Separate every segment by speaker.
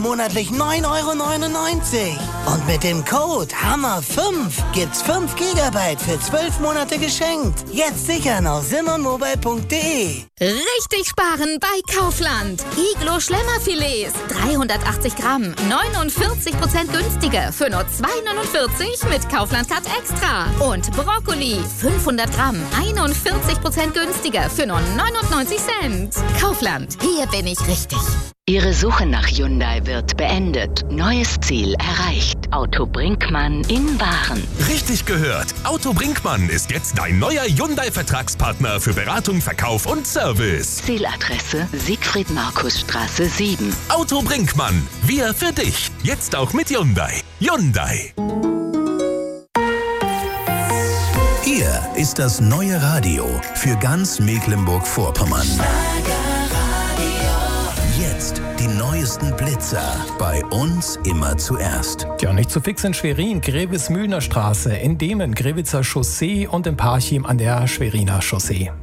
Speaker 1: Monatlich 9,99 €. Und mit dem Code HAMMER5 gibt's 5 GB für 12 Monate geschenkt. Jetzt sichern auf simonmobile.de.
Speaker 2: Richtig sparen bei Kaufland. Iglo Schlemmerfilets, 380 Gramm, 49% günstiger für nur 2,49 € mit Kaufland Cut Extra. Und Brokkoli, 500 Gramm, 41% günstiger für nur 99 Cent. Kaufland, hier bin ich richtig.
Speaker 3: Ihre Suche nach Hyundai wird beendet. Neues Ziel erreicht. Auto Brinkmann in Waren.
Speaker 4: Richtig gehört. Auto Brinkmann ist jetzt dein neuer Hyundai-Vertragspartner für Beratung, Verkauf und Service.
Speaker 3: Zieladresse Siegfried-Markus-Straße 7.
Speaker 4: Auto Brinkmann. Wir für dich. Jetzt auch mit Hyundai. Hyundai.
Speaker 5: Hier ist das neue Radio für ganz Mecklenburg-Vorpommern. Jetzt die neuesten Blitzer. Bei uns immer zuerst.
Speaker 6: Ja, nicht zu fix in Schwerin, Grevitz-Mühlener Straße, in Demen, Grevitzer Chaussee und in Parchim an der Schweriner Chaussee.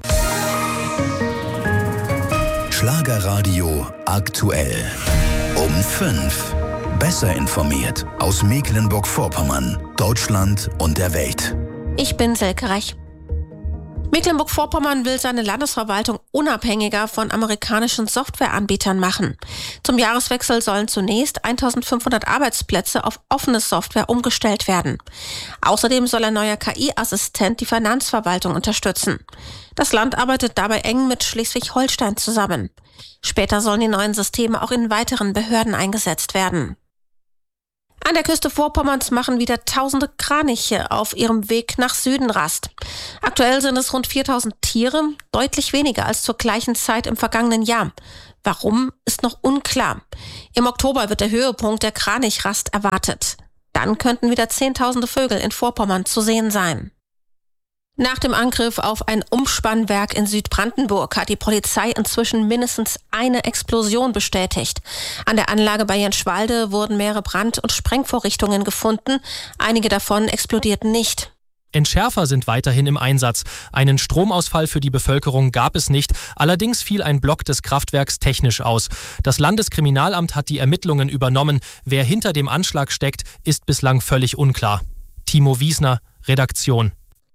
Speaker 5: Schlagerradio aktuell. Um 5. Besser informiert aus Mecklenburg-Vorpommern, Deutschland und der Welt.
Speaker 7: Ich bin Silke Rech. Mecklenburg-Vorpommern will seine Landesverwaltung unabhängiger von amerikanischen Softwareanbietern machen. Zum Jahreswechsel sollen zunächst 1500 Arbeitsplätze auf offene Software umgestellt werden. Außerdem soll ein neuer KI-Assistent die Finanzverwaltung unterstützen. Das Land arbeitet dabei eng mit Schleswig-Holstein zusammen. Später sollen die neuen Systeme auch in weiteren Behörden eingesetzt werden. An der Küste Vorpommerns machen wieder tausende Kraniche auf ihrem Weg nach Süden Rast. Aktuell sind es rund 4000 Tiere, deutlich weniger als zur gleichen Zeit im vergangenen Jahr. Warum, ist noch unklar. Im Oktober wird der Höhepunkt der Kranichrast erwartet. Dann könnten wieder Zehntausende Vögel in Vorpommern zu sehen sein. Nach dem Angriff auf ein Umspannwerk in Südbrandenburg hat die Polizei inzwischen mindestens eine Explosion bestätigt. An der Anlage bei Jenschwalde wurden mehrere Brand- und Sprengvorrichtungen gefunden. Einige davon explodierten nicht.
Speaker 8: Entschärfer sind weiterhin im Einsatz. Einen Stromausfall für die Bevölkerung gab es nicht. Allerdings fiel ein Block des Kraftwerks technisch aus. Das Landeskriminalamt hat die Ermittlungen übernommen. Wer hinter dem Anschlag steckt, ist bislang völlig unklar. Timo Wiesner, Redaktion.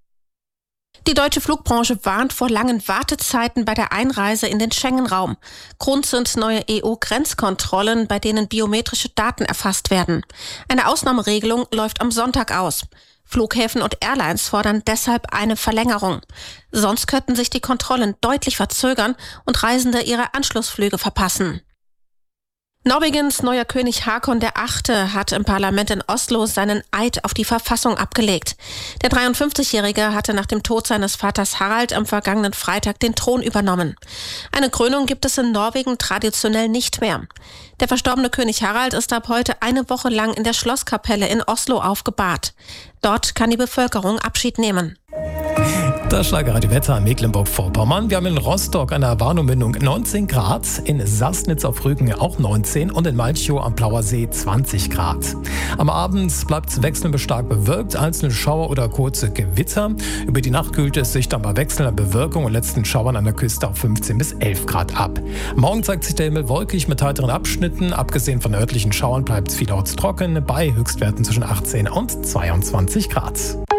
Speaker 7: Die deutsche Flugbranche warnt vor langen Wartezeiten bei der Einreise in den Schengen-Raum. Grund sind neue EU-Grenzkontrollen, bei denen biometrische Daten erfasst werden. Eine Ausnahmeregelung läuft am Sonntag aus. Flughäfen und Airlines fordern deshalb eine Verlängerung. Sonst könnten sich die Kontrollen deutlich verzögern und Reisende ihre Anschlussflüge verpassen. Norwegens neuer König Haakon VIII. Hat im Parlament in Oslo seinen Eid auf die Verfassung abgelegt. Der 53-Jährige hatte nach dem Tod seines Vaters Harald am vergangenen Freitag den Thron übernommen. Eine Krönung gibt es in Norwegen traditionell nicht mehr. Der verstorbene König Harald ist ab heute eine Woche lang in der Schlosskapelle in Oslo aufgebahrt. Dort kann die Bevölkerung Abschied nehmen.
Speaker 6: Das Schlagerradio-Wetter in Mecklenburg-Vorpommern. Wir haben in Rostock an der Warnow-Mündung 19 Grad, in Sassnitz auf Rügen auch 19 und in Malchow am Plauersee 20 Grad. Am Abend bleibt es wechselnd bis stark bewölkt, einzelne Schauer oder kurze Gewitter. Über die Nacht kühlt es sich dann bei wechselnder Bewölkung und letzten Schauern an der Küste auf 15 bis 11 Grad ab. Morgen zeigt sich der Himmel wolkig mit heiteren Abschnitten. Abgesehen von örtlichen Schauern bleibt es vielerorts trocken, bei Höchstwerten zwischen 18 und 22 Grad.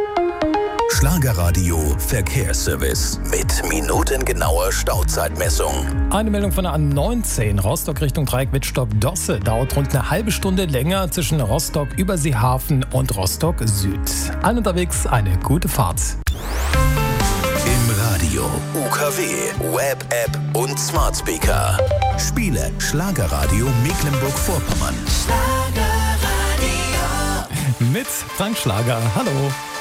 Speaker 5: Schlagerradio Verkehrsservice mit minutengenauer Stauzeitmessung.
Speaker 6: Eine Meldung von der A19 Rostock Richtung Dreieck Wittstock-Dosse dauert rund eine halbe Stunde länger zwischen Rostock Überseehafen und Rostock Süd. Allen unterwegs eine gute Fahrt.
Speaker 5: Im Radio, UKW, Web, App und Smart Speaker. Spiele Schlagerradio Mecklenburg-Vorpommern.
Speaker 6: Mit Frank Schlager. Hallo.